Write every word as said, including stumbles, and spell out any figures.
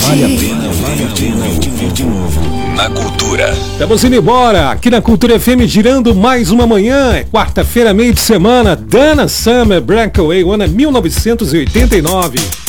Vale a pena ouvir de novo, ouvir de novo. Na Cultura. Estamos indo embora, aqui na Cultura F M, girando mais uma manhã. É quarta-feira, meio de semana. Dana Summer, Breakaway, ano é mil novecentos e oitenta e nove.